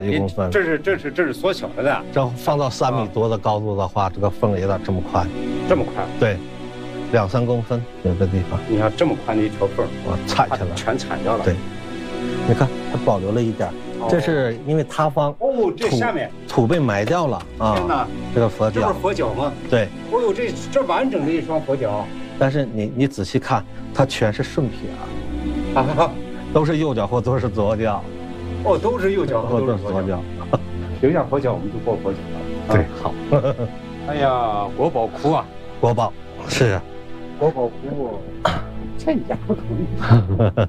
1公分。 这是缩小了的。 这放到3米多的高度的话，这个缝也得这么宽。 这么宽？ 对，2、3公分有的地方。 你看这么宽的一条缝， 我铲下来， 全铲掉了。 对，你看它保留了一点，这是因为塌方。 哦，这下面土被埋掉了啊！ 天哪， 这个佛脚， 这不是佛脚吗？ 对。 哦呦，这完整的一双佛脚。 但是你仔细看，它全是顺撇啊，都是右脚或都是左脚。 哦，都是右脚或都是左脚。留下佛脚，我们就过佛脚了。 对，好。 哎呀，国宝窟啊！ 国宝是啊， 国宝窟，这家不同意。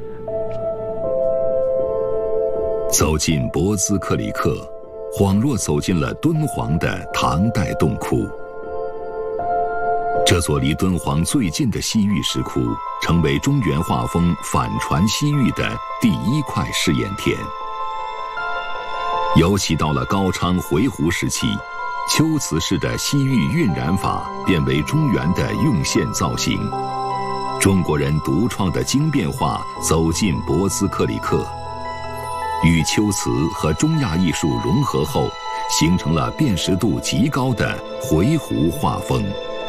走进博兹克里克，恍若走进了敦煌的唐代洞窟。这座离敦煌最近的西域石窟，成为中原画风反传西域的第1块试验田。尤其到了高昌回鹘时期，秋瓷式的西域晕染法变为中原的用线造型。中国人独创的经变画走进博兹克里克，与秋瓷和中亚艺术融合后，形成了辨识度极高的回鹘画风。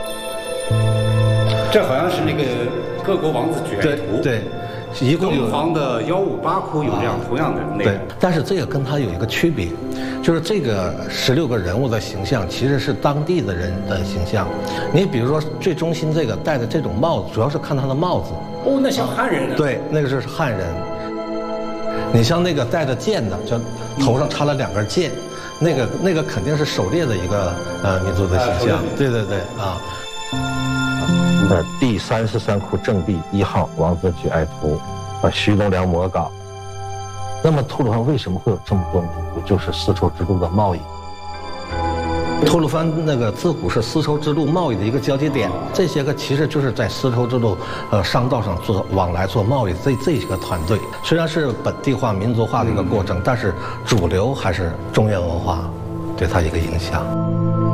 这好像是那个各国王子举爱图。 对，一共有敦煌的158窟有这样同样的内容。 对，但是这个跟它有一个区别，就是这个16个人物的形象其实是当地的人的形象。你比如说最中心这个戴的这种帽子，主要是看他的帽子。 哦，那像汉人呢？ 对，那个是汉人。你像那个戴着剑的，就头上插了2根剑，那个肯定是狩猎的一个民族的形象。对对对啊。第33窟正壁1号王子举爱图，徐东良摹稿。那么吐鲁番为什么会有这么多民族？就是丝绸之路的贸易。吐鲁番那个自古是丝绸之路贸易的一个交接点，这些个其实就是在丝绸之路商道上往来做贸易这些个团队，虽然是本地化民族化的一个过程，但是主流还是中原文化对它一个影响。